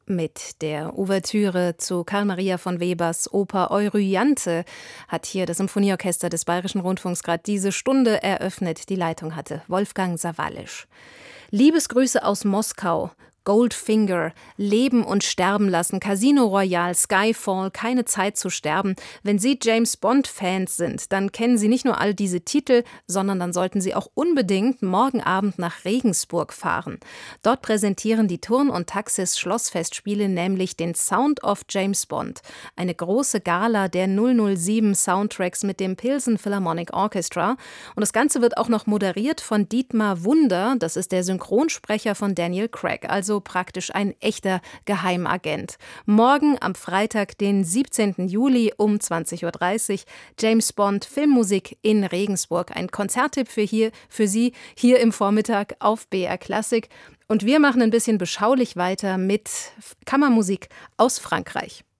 Mit der Ouvertüre zu Carl Maria von Webers Oper Euryanthe hat hier das Symphonieorchester des Bayerischen Rundfunks gerade diese Stunde eröffnet. Die Leitung hatte Wolfgang Sawallisch. Liebesgrüße aus Moskau. Goldfinger, Leben und Sterben lassen, Casino Royale, Skyfall, Keine Zeit zu sterben. Wenn Sie James-Bond-Fans sind, dann kennen Sie nicht nur all diese Titel, sondern dann sollten Sie auch unbedingt morgen Abend nach Regensburg fahren. Dort präsentieren die Turn- und Taxis Schlossfestspiele nämlich den Sound of James Bond, eine große Gala der 007 Soundtracks mit dem Pilsen Philharmonic Orchestra. Und das Ganze wird auch noch moderiert von Dietmar Wunder, das ist der Synchronsprecher von Daniel Craig, also praktisch ein echter Geheimagent. Morgen am Freitag, den 17. Juli um 20:30 Uhr, James Bond Filmmusik in Regensburg. Ein Konzerttipp für Sie hier im Vormittag auf BR Klassik. Und wir machen ein bisschen beschaulich weiter mit Kammermusik aus Frankreich.